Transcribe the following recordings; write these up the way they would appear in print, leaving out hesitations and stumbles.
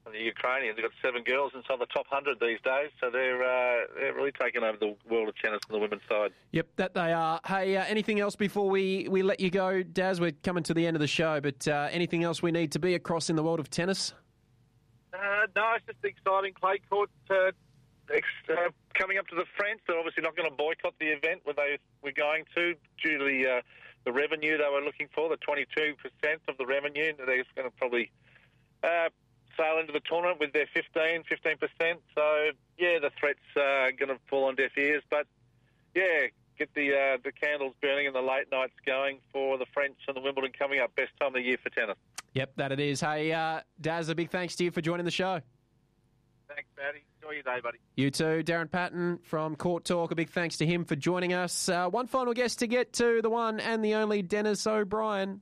And the Ukrainians have got 7 girls inside the top 100 these days, so they're really taking over the world of tennis on the women's side. Yep, that they are. Hey, anything else before we let you go, Daz? We're coming to the end of the show, but anything else we need to be across in the world of tennis? No, it's just exciting. Clay Court coming up to the French. They're obviously not going to boycott the event where they were going to due to the revenue they were looking for, the 22% of the revenue. They're just going to probably sail into the tournament with their 15%. So, yeah, the threat's going to fall on deaf ears. But, yeah, get the candles burning and the late nights going for the French and the Wimbledon coming up. Best time of the year for tennis. Yep, that it is. Hey, Daz, a big thanks to you for joining the show. Thanks, Matty. Enjoy your day, buddy. You too. Darren Patton from Court Talk. A big thanks to him for joining us. One final guest to get to, the one and the only Dennis O'Brien.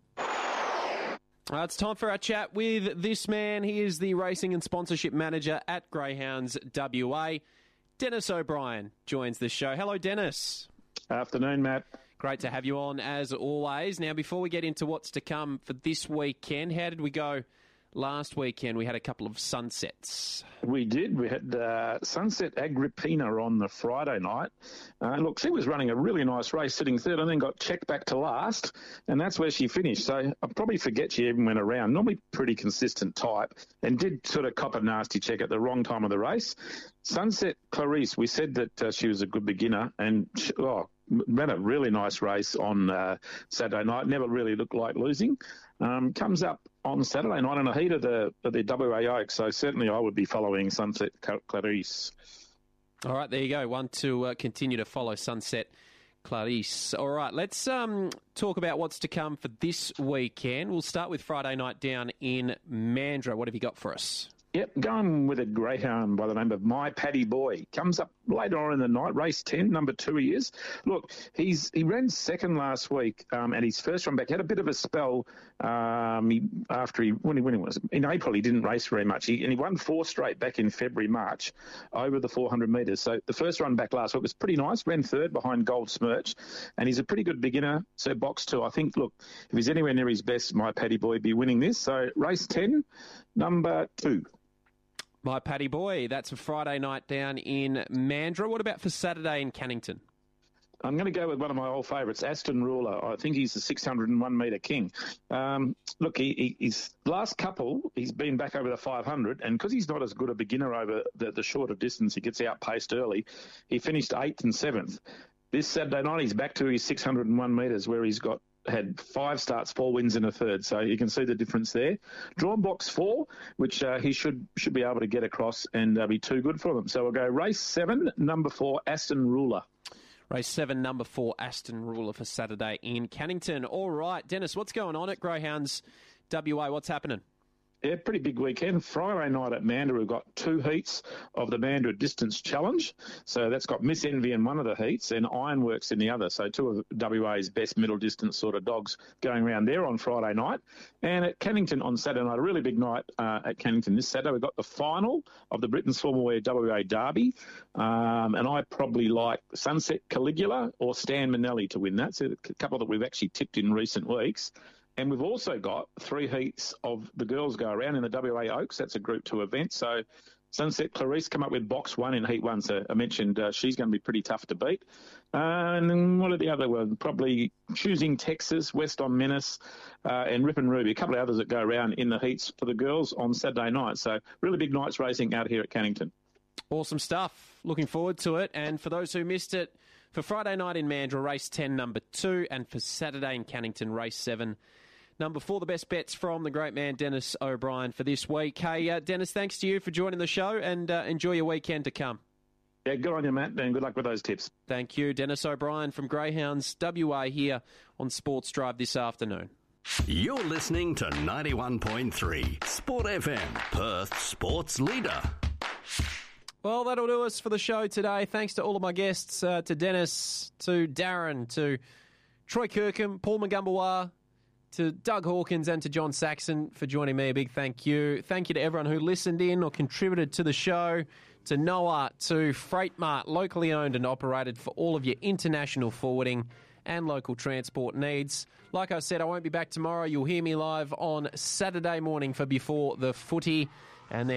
It's time for our chat with this man. He is the racing and sponsorship manager at Greyhounds WA. Dennis O'Brien joins the show. Hello, Dennis. Afternoon, Matt. Great to have you on, as always. Now, before we get into what's to come for this weekend, how did we go last weekend? We had a couple of sunsets. We did. We had Sunset Agrippina on the Friday night. Look, she was running a really nice race, sitting third, and then got checked back to last, and that's where she finished. So I probably forget she even went around. Normally pretty consistent type, and did sort of cop a nasty check at the wrong time of the race. Sunset Clarice, we said that she was a good beginner, and ran a really nice race on Saturday night. Never really looked like losing. Comes up on Saturday night in a heat of the WA Oaks, so certainly I would be following Sunset Clarice. All right, there you go. One to continue to follow Sunset Clarice. All right, let's talk about what's to come for this weekend. We'll start with Friday night down in Mandurah. What have you got for us? Yep, going with a greyhound by the name of My Paddy Boy. Comes up later on in the night, race 10, number 2 he is. Look, he ran second last week at his first run back. He had a bit of a spell when he was in April. He didn't race very much, and he won 4 straight back in February, March over the 400 metres. So the first run back last week was pretty nice. Ran third behind Gold Smirch, and he's a pretty good beginner. So box 2, I think. Look, if he's anywhere near his best, My Paddy Boy be winning this. So race 10, number 2. My Paddy Boy, that's a Friday night down in Mandurah. What about for Saturday in Cannington? I'm going to go with one of my old favourites, Aston Ruler. I think he's the 601-metre king. Look, he's last couple, he's been back over the 500, and because he's not as good a beginner over the shorter distance, he gets outpaced early. He finished 8th and 7th. This Saturday night, he's back to his 601 metres, where he's had 5 starts, 4 wins and a third. So you can see the difference there. Drawn box 4, which he should be able to get across and be too good for them. So we'll go race 7, number 4, Aston Ruler. Race 7, number 4, Aston Ruler for Saturday in Cannington. All right, Dennis, what's going on at Greyhounds WA? What's happening? Yeah, pretty big weekend. Friday night at Mandurah, we've got 2 heats of the Mandurah Distance Challenge. So that's got Miss Envy in one of the heats and Ironworks in the other. So 2 of WA's best middle distance sort of dogs going around there on Friday night. And at Cannington on Saturday night, a really big night at Cannington this Saturday. We've got the final of the Britain's Formal Wear WA Derby. And I probably like Sunset Caligula or Stan Manelli to win that. So a couple that we've actually tipped in recent weeks. And we've also got 3 heats of the girls go around in the WA Oaks. That's a Group 2 event. So Sunset Clarice come up with box 1 in heat 1. So I mentioned she's going to be pretty tough to beat. And then what are the other ones? Probably Choosing Texas, West on Menace, and Rip and Ruby. A couple of others that go around in the heats for the girls on Saturday night. So really big nights racing out here at Cannington. Awesome stuff. Looking forward to it. And for those who missed it, for Friday night in Mandurah, race 10, number 2. And for Saturday in Cannington, race 7, number 4, the best bets from the great man Dennis O'Brien for this week. Hey, Dennis, thanks to you for joining the show, and enjoy your weekend to come. Yeah, good on you, Matt, and good luck with those tips. Thank you. Dennis O'Brien from Greyhounds WA here on Sports Drive this afternoon. You're listening to 91.3 Sport FM, Perth's sports leader. Well, that'll do us for the show today. Thanks to all of my guests, to Dennis, to Darren, to Troy Kirkham, Paul Mugumbawa, to Doug Hawkins and to John Saxon for joining me. A big thank you. Thank you to everyone who listened in or contributed to the show, to Noah, to Freight Mart, locally owned and operated for all of your international forwarding and local transport needs. Like I said, I won't be back tomorrow. You'll hear me live on Saturday morning for Before the Footy. And then